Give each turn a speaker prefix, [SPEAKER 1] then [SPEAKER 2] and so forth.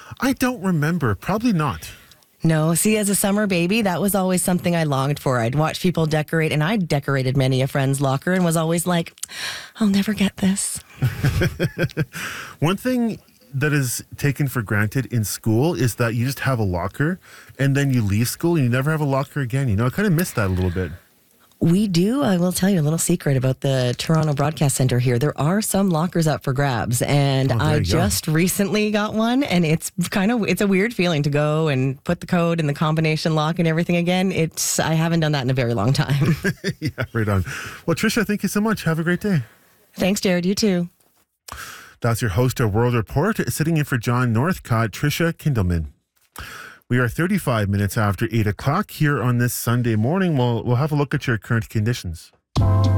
[SPEAKER 1] I don't remember. Probably not.
[SPEAKER 2] No, see, as a summer baby, that was always something I longed for. I'd watch people decorate, and I decorated many a friend's locker and was always like, I'll never get this.
[SPEAKER 1] One thing that is taken for granted in school is that you just have a locker and then you leave school and you never have a locker again. You know, I kind of miss that a little bit.
[SPEAKER 2] We do. I will tell you a little secret about the Toronto Broadcast Centre here. There are some lockers up for grabs, and I just recently got one, and it's a weird feeling to go and put the code and the combination lock and everything again. I haven't done that in a very long time.
[SPEAKER 1] Yeah, right on. Well, Tricia, thank you so much. Have a great day.
[SPEAKER 2] Thanks, Jared. You too.
[SPEAKER 1] That's your host of World Report, sitting in for John Northcott, Tricia Kindelman. We are 35 minutes after 8 o'clock here on this Sunday morning. We'll have a look at your current conditions.